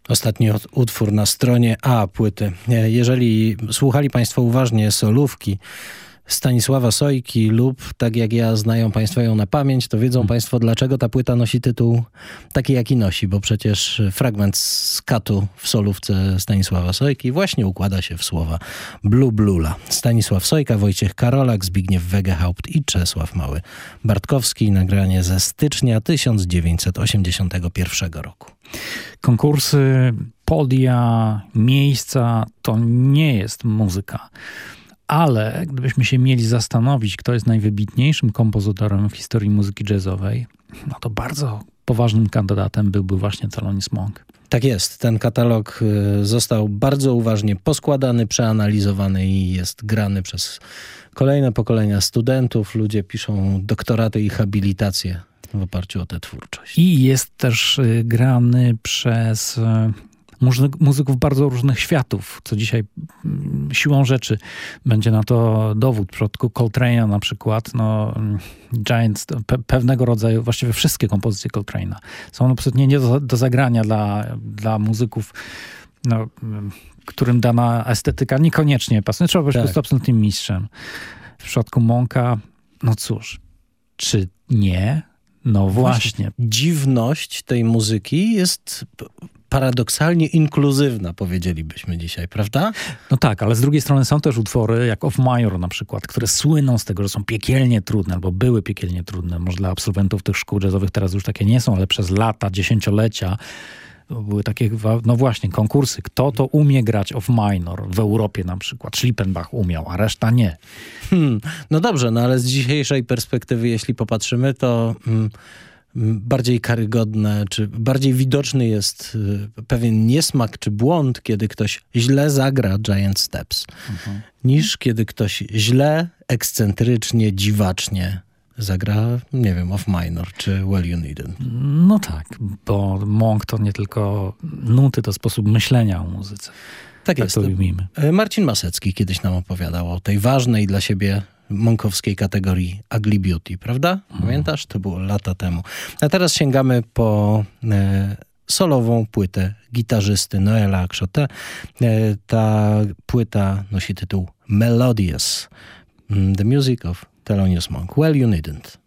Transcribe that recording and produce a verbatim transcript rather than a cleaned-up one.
Ostatni utwór na stronie A płyty. Jeżeli słuchali Państwo uważnie solówki Stanisława Sojki lub, tak jak ja, znają Państwo ją na pamięć, to wiedzą Państwo, dlaczego ta płyta nosi tytuł taki, jaki nosi, bo przecież fragment skatu w solówce Stanisława Sojki właśnie układa się w słowa Blu Blula. Stanisław Sojka, Wojciech Karolak, Zbigniew Wegehaupt i Czesław Mały-Bartkowski. Nagranie ze stycznia tysiąc dziewięćset osiemdziesiątego pierwszego roku. Konkursy, podia, miejsca to nie jest muzyka. Ale gdybyśmy się mieli zastanowić, kto jest najwybitniejszym kompozytorem w historii muzyki jazzowej, no to bardzo poważnym kandydatem byłby właśnie Thelonious Monk. Tak jest. Ten katalog został bardzo uważnie poskładany, przeanalizowany i jest grany przez kolejne pokolenia studentów. Ludzie piszą doktoraty i habilitacje w oparciu o tę twórczość. I jest też grany przez muzyków bardzo różnych światów, co dzisiaj siłą rzeczy będzie na to dowód. W przypadku Coltrane'a na przykład, no Giants, pe pewnego rodzaju, właściwie wszystkie kompozycje Coltrane'a są absolutnie nie do, do zagrania dla, dla muzyków, no, którym dana estetyka niekoniecznie pasuje. Trzeba być tak. po prostu absolutnym mistrzem. W przypadku Monka, no cóż, czy nie? No właśnie. właśnie. Dziwność tej muzyki jest paradoksalnie inkluzywna, powiedzielibyśmy dzisiaj, prawda? No tak, ale z drugiej strony są też utwory, jak Off Major na przykład, które słyną z tego, że są piekielnie trudne, albo były piekielnie trudne. Może dla absolwentów tych szkół jazzowych teraz już takie nie są, ale przez lata, dziesięciolecia były takie, no właśnie, konkursy. Kto to umie grać Off Minor w Europie na przykład? Schlippenbach umiał, a reszta nie. Hmm, no dobrze, no ale z dzisiejszej perspektywy, jeśli popatrzymy, to mm, bardziej karygodne, czy bardziej widoczny jest y, pewien niesmak czy błąd, kiedy ktoś źle zagra Giant Steps, mhm. niż kiedy ktoś źle, ekscentrycznie, dziwacznie zagra, nie wiem, Off Minor czy Well You Needn't. No tak, bo Monk to nie tylko nuty, to sposób myślenia o muzyce. Tak, tak jest. To ujmijmy. Marcin Masecki kiedyś nam opowiadał o tej ważnej dla siebie monkowskiej kategorii Ugly Beauty, prawda? Pamiętasz? To było lata temu. A teraz sięgamy po e, solową płytę gitarzysty Noela Akshote. E, ta płyta nosi tytuł Melodious. The Music of Thelonious Monk. Well You Needn't.